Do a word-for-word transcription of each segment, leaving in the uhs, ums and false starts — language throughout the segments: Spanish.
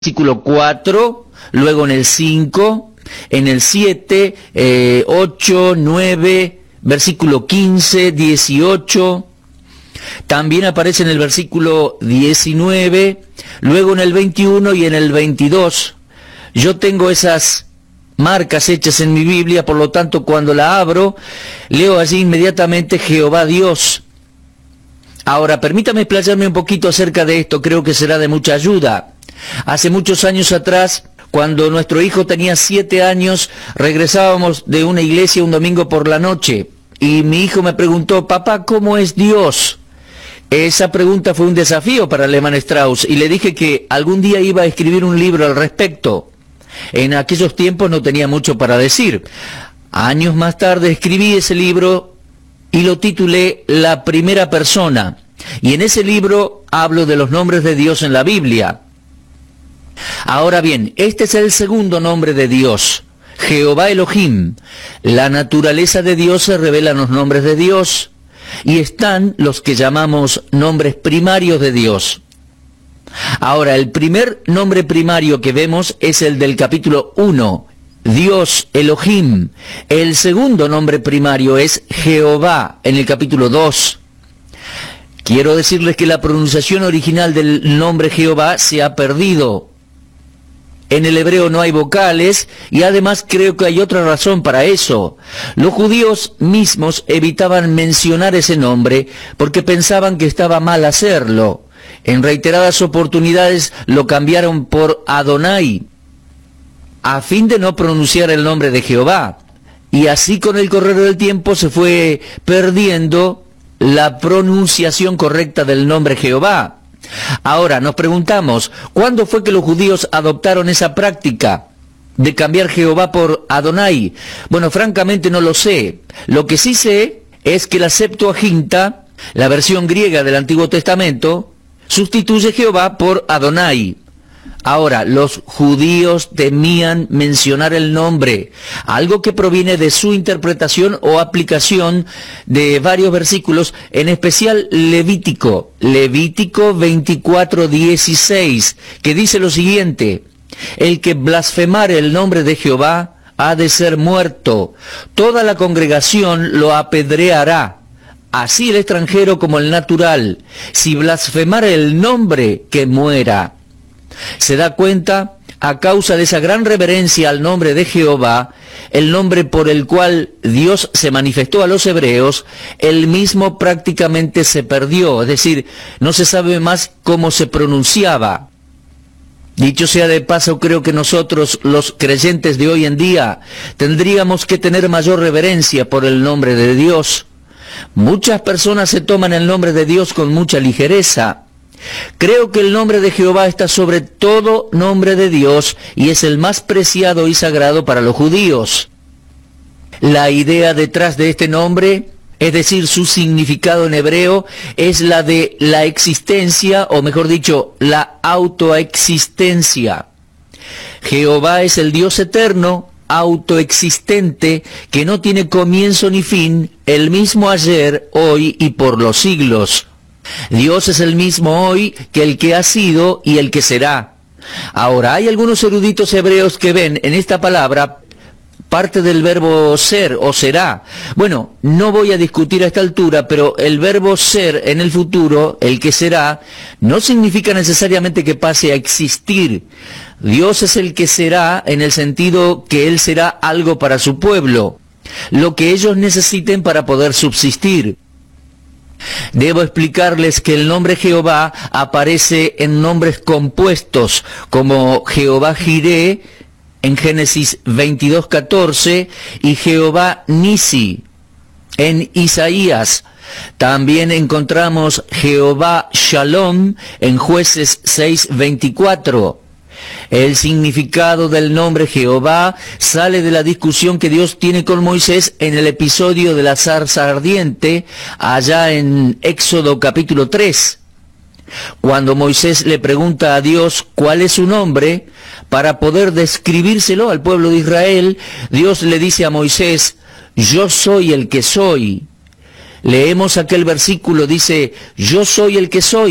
versículo cuatro, luego en el cinco, en el siete, eh, ocho, nueve, versículo quince, dieciocho, también aparece en el versículo diecinueve, luego en el veintiuno y en el veintidós. Yo tengo esas marcas hechas en mi Biblia, por lo tanto cuando la abro, leo allí inmediatamente Jehová Dios. Ahora, permítame explayarme un poquito acerca de esto, creo que será de mucha ayuda. Hace muchos años atrás, cuando nuestro hijo tenía siete años, regresábamos de una iglesia un domingo por la noche, y mi hijo me preguntó: papá, ¿cómo es Dios? Esa pregunta fue un desafío para Lehmann Strauss, y le dije que algún día iba a escribir un libro al respecto. En aquellos tiempos no tenía mucho para decir. Años más tarde escribí ese libro y lo titulé La Primera Persona, y en ese libro hablo de los nombres de Dios en la Biblia. Ahora bien, este es el segundo nombre de Dios, Jehová Elohim. La naturaleza de Dios se revela en los nombres de Dios, y están los que llamamos nombres primarios de Dios. Ahora, el primer nombre primario que vemos es el del capítulo uno, Dios, Elohim. El segundo nombre primario es Jehová, en el capítulo dos. Quiero decirles que la pronunciación original del nombre Jehová se ha perdido. En el hebreo no hay vocales, y además creo que hay otra razón para eso. Los judíos mismos evitaban mencionar ese nombre porque pensaban que estaba mal hacerlo. En reiteradas oportunidades lo cambiaron por Adonai, a fin de no pronunciar el nombre de Jehová. Y así con el correr del tiempo se fue perdiendo la pronunciación correcta del nombre Jehová. Ahora nos preguntamos, ¿cuándo fue que los judíos adoptaron esa práctica de cambiar Jehová por Adonai? Bueno, francamente no lo sé. Lo que sí sé es que la Septuaginta, la versión griega del Antiguo Testamento, sustituye Jehová por Adonai. Ahora, los judíos temían mencionar el nombre, algo que proviene de su interpretación o aplicación de varios versículos, en especial Levítico, Levítico veinticuatro, dieciséis, que dice lo siguiente: el que blasfemare el nombre de Jehová ha de ser muerto, toda la congregación lo apedreará, así el extranjero como el natural, si blasfemare el nombre, que muera. Se da cuenta, a causa de esa gran reverencia al nombre de Jehová, el nombre por el cual Dios se manifestó a los hebreos, el mismo prácticamente se perdió, es decir, no se sabe más cómo se pronunciaba. Dicho sea de paso, creo que nosotros, los creyentes de hoy en día, tendríamos que tener mayor reverencia por el nombre de Dios. Muchas personas se toman el nombre de Dios con mucha ligereza. Creo que el nombre de Jehová está sobre todo nombre de Dios y es el más preciado y sagrado para los judíos. La idea detrás de este nombre, es decir, su significado en hebreo, es la de la existencia, o mejor dicho, la autoexistencia. Jehová es el Dios eterno, autoexistente, que no tiene comienzo ni fin, el mismo ayer, hoy y por los siglos. Dios es el mismo hoy que el que ha sido y el que será. Ahora, hay algunos eruditos hebreos que ven en esta palabra parte del verbo ser o será. Bueno, no voy a discutir a esta altura, pero el verbo ser en el futuro, el que será, no significa necesariamente que pase a existir. Dios es el que será en el sentido que Él será algo para su pueblo, lo que ellos necesiten para poder subsistir. Debo explicarles que el nombre Jehová aparece en nombres compuestos, como Jehová Jireh en Génesis veintidós, catorce y Jehová Nisi en Isaías. También encontramos Jehová Shalom en Jueces seis, veinticuatro. El significado del nombre Jehová sale de la discusión que Dios tiene con Moisés en el episodio de la zarza ardiente, allá en Éxodo capítulo tres. Cuando Moisés le pregunta a Dios cuál es su nombre, para poder describírselo al pueblo de Israel, Dios le dice a Moisés: yo soy el que soy. Leemos aquel versículo, dice: yo soy el que soy.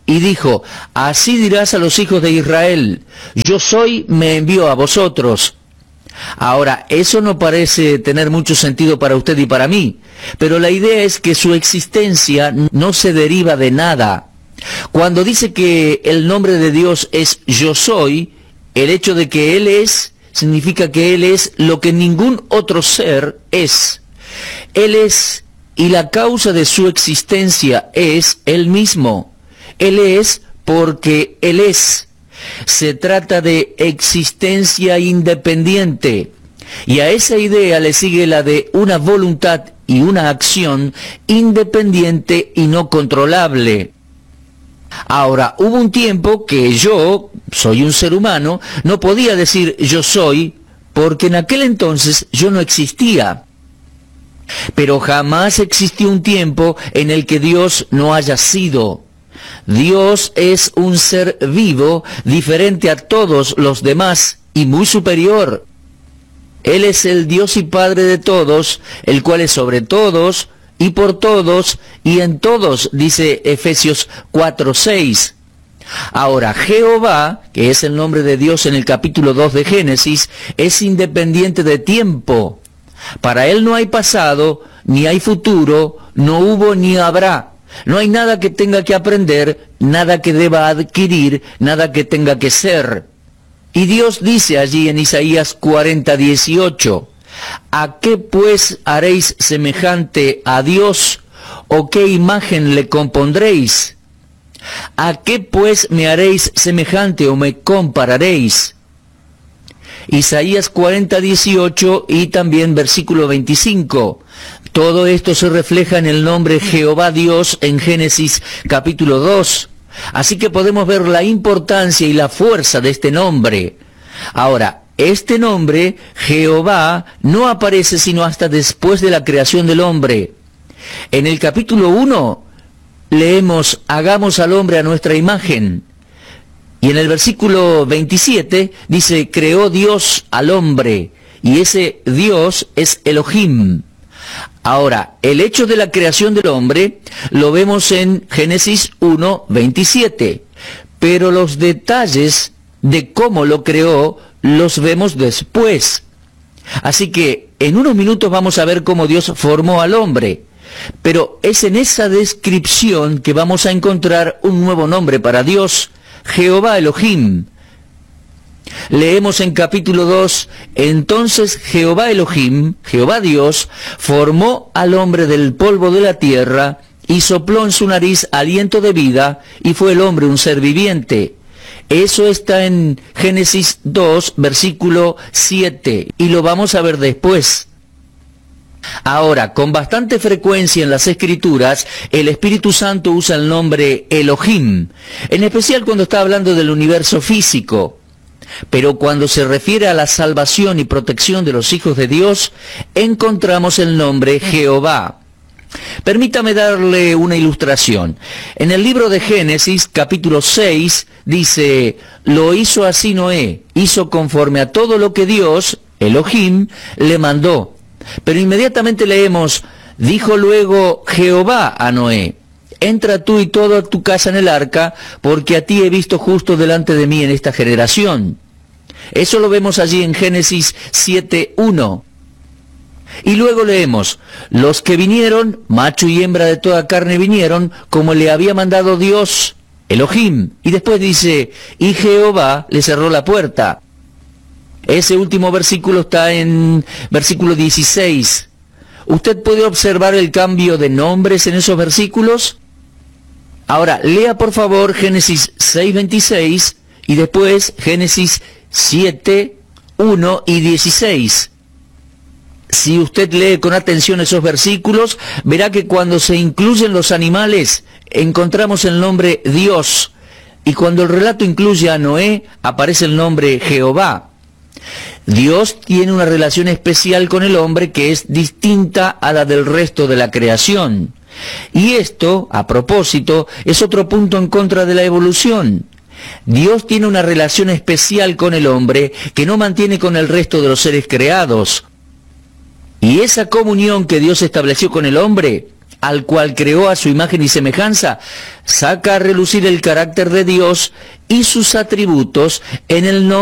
y dijo, así dirás a los hijos de Israel, yo soy, me envío a vosotros. Ahora, eso no parece tener mucho sentido para usted y para mí, pero la idea es que su existencia no se deriva de nada. Cuando dice que el nombre de Dios es yo soy, el hecho de que Él es, significa que Él es lo que ningún otro ser es. Él es, y la causa de su existencia es Él mismo. Él es porque Él es. Se trata de existencia independiente. Y a esa idea le sigue la de una voluntad y una acción independiente y no controlable. Ahora, hubo un tiempo que yo, soy un ser humano, no podía decir yo soy, porque en aquel entonces yo no existía. Pero jamás existió un tiempo en el que Dios no haya sido. Dios es un ser vivo, diferente a todos los demás y muy superior. Él es el Dios y Padre de todos, el cual es sobre todos, y por todos, y en todos, dice Efesios cuatro seis. Ahora, Jehová, que es el nombre de Dios en el capítulo dos de Génesis, es independiente de tiempo. Para Él no hay pasado, ni hay futuro, no hubo ni habrá. No hay nada que tenga que aprender, nada que deba adquirir, nada que tenga que ser. Y Dios dice allí en Isaías cuarenta dieciocho, ¿a qué pues haréis semejante a Dios? ¿O qué imagen le compondréis? ¿A qué pues me haréis semejante o me compararéis? Isaías cuarenta dieciocho y también versículo veinticinco. Todo esto se refleja en el nombre Jehová Dios en Génesis capítulo dos. Así que podemos ver la importancia y la fuerza de este nombre. Ahora, este nombre, Jehová, no aparece sino hasta después de la creación del hombre. En el capítulo uno leemos, hagamos al hombre a nuestra imagen. Y en el versículo veintisiete dice, creó Dios al hombre, y ese Dios es Elohim. Ahora, el hecho de la creación del hombre lo vemos en Génesis uno veintisiete, pero los detalles de cómo lo creó los vemos después. Así que en unos minutos vamos a ver cómo Dios formó al hombre, pero es en esa descripción que vamos a encontrar un nuevo nombre para Dios, Jehová Elohim. Leemos en capítulo dos, entonces Jehová Elohim, Jehová Dios, formó al hombre del polvo de la tierra y sopló en su nariz aliento de vida y fue el hombre un ser viviente. Eso está en Génesis dos, versículo siete, y lo vamos a ver después. Ahora, con bastante frecuencia en las Escrituras, el Espíritu Santo usa el nombre Elohim, en especial cuando está hablando del universo físico. Pero cuando se refiere a la salvación y protección de los hijos de Dios, encontramos el nombre Jehová. Permítame darle una ilustración. En el libro de Génesis, capítulo seis, dice, lo hizo así Noé, hizo conforme a todo lo que Dios, Elohim, le mandó. Pero inmediatamente leemos, dijo luego Jehová a Noé, entra tú y toda tu casa en el arca, porque a ti he visto justo delante de mí en esta generación. Eso lo vemos allí en Génesis siete uno. Y luego leemos, los que vinieron, macho y hembra de toda carne vinieron, como le había mandado Dios, Elohim. Y después dice, y Jehová le cerró la puerta. Ese último versículo está en versículo dieciséis. ¿Usted puede observar el cambio de nombres en esos versículos? Ahora, lea por favor Génesis seis veintiséis y después Génesis siete uno y dieciséis. Si usted lee con atención esos versículos, verá que cuando se incluyen los animales, encontramos el nombre Dios. Y cuando el relato incluye a Noé, aparece el nombre Jehová. Dios tiene una relación especial con el hombre que es distinta a la del resto de la creación. Y esto, a propósito, es otro punto en contra de la evolución. Dios tiene una relación especial con el hombre que no mantiene con el resto de los seres creados. Y esa comunión que Dios estableció con el hombre al cual creó a su imagen y semejanza, saca a relucir el carácter de Dios y sus atributos en el nombre